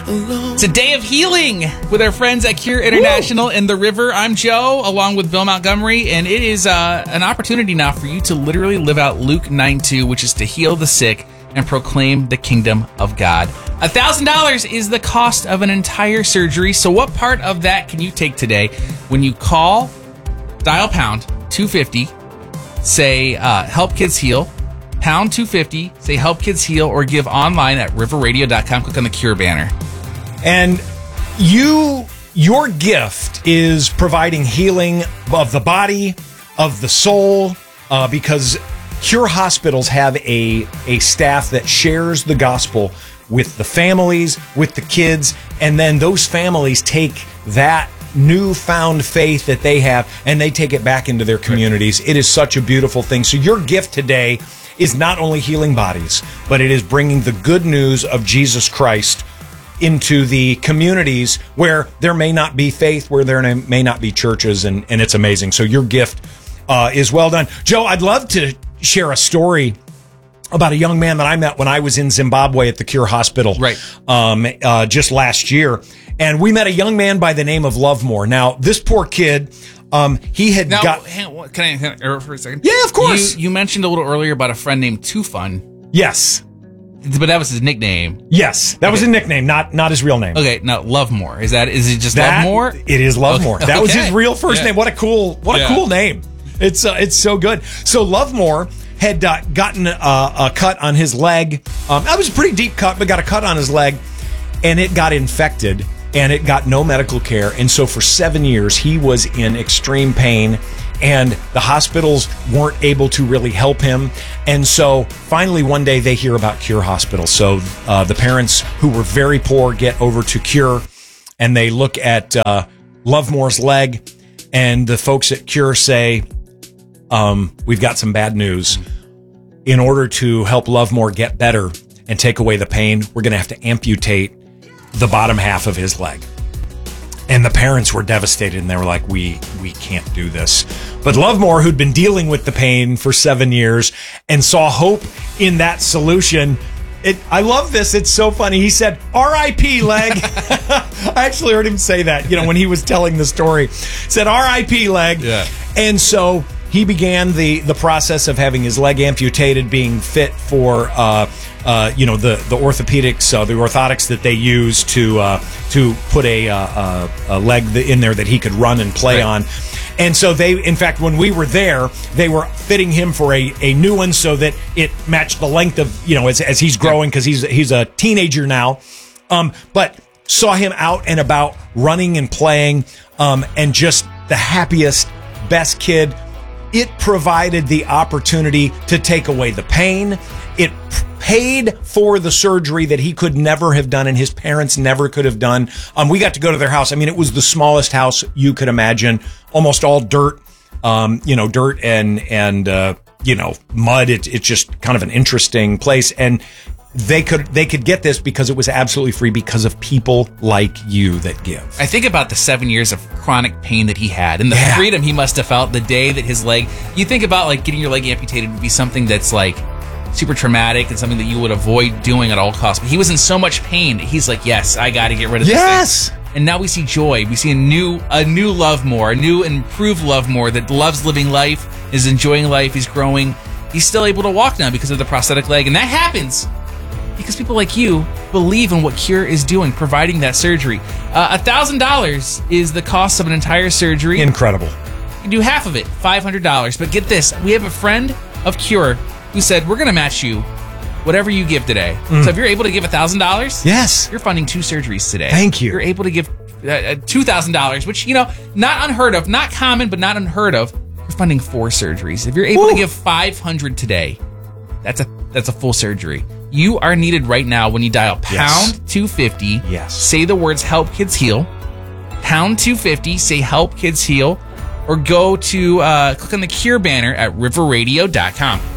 It's a day of healing with our friends at Cure International in the River. I'm Joe, along with Bill Montgomery, and it is an opportunity now for you to literally live out Luke 9:2, which is to heal the sick and proclaim the kingdom of God. $1,000 is the cost of an entire surgery. So what part of that can you take today when you call, dial pound 250, say help kids heal, pound 250, say help kids heal, or give online at riverradio.com. Click on the Cure banner. And your gift is providing healing of the body, of the soul, because Cure Hospitals have a staff that shares the gospel with the families, with the kids, and then those families take that newfound faith that they have and they take it back into their communities. It is such a beautiful thing. So your gift today is not only healing bodies, but it is bringing the good news of Jesus Christ into the communities where there may not be faith, where there may not be churches, and it's amazing. So your gift is well done. Joe, I'd love to share a story about a young man that I met when I was in Zimbabwe at the Cure Hospital, just last year. And we met a young man by the name of Lovemore. Now, this poor kid, he had got... Hang on, can I interrupt for a second? Yeah, of course. You mentioned a little earlier about a friend named Too Fun. Yes. But that was his nickname. Yes, that was a nickname, not his real name. Okay, now Lovemore. Is it just Lovemore? It is Lovemore. Okay. That was his real first name. What a cool name. It's so good. So Lovemore had gotten a cut on his leg. That was a pretty deep cut, but got a cut on his leg, and it got infected, and it got no medical care. And so for 7 years, he was in extreme pain, and the hospitals weren't able to really help him. And so finally one day they hear about Cure Hospital. So the parents who were very poor get over to Cure, and they look at Lovemore's leg, and the folks at Cure say, we've got some bad news. In order to help Lovemore get better and take away the pain, we're going to have to amputate the bottom half of his leg. And the parents were devastated, and they were like, we can't do this. But Lovemore, who'd been dealing with the pain for 7 years and saw hope in that solution, I love this. It's so funny. He said, R.I.P. leg. I actually heard him say that, when he was telling the story. Said, R.I.P. leg. Yeah. And so he began the process of having his leg amputated, being fit for the orthopedics, the orthotics that they use to put a leg in there that he could run and play on. And so in fact, when we were there, they were fitting him for a new one so that it matched the length of, as he's growing, because he's a teenager now. But saw him out and about running and playing, and just the happiest, best kid. It provided the opportunity to take away the pain. It paid for the surgery that he could never have done and his parents never could have done. We got to go to their house. I mean, it was the smallest house you could imagine, almost all dirt, dirt and mud. It's just kind of an interesting place. And they could get this because it was absolutely free because of people like you that give. I think about the 7 years of chronic pain that he had and the freedom he must have felt the day that his leg... You think about getting your leg amputated would be something that's super traumatic and something that you would avoid doing at all costs. But he was in so much pain. He's like, yes, I got to get rid of this thing. And now we see joy. We see a new Lovemore, a new improved Lovemore that loves living life, is enjoying life, he's growing. He's still able to walk now because of the prosthetic leg. And that happens because people like you believe in what Cure is doing, providing that surgery. $1,000 is the cost of an entire surgery. Incredible. You can do half of it, $500. But get this, we have a friend of Cure who said, we're going to match you whatever you give today. So if you're able to give $1,000, yes, you're funding 2 surgeries today. Thank you. You're able to give $2,000, which, not unheard of, not common, but not unheard of. You're funding 4 surgeries. If you're able to give $500 today, that's a full surgery. You are needed right now when you dial pound 250. Yes. Say the words help kids heal. Pound 250, say help kids heal. Or go to click on the Cure banner at riverradio.com.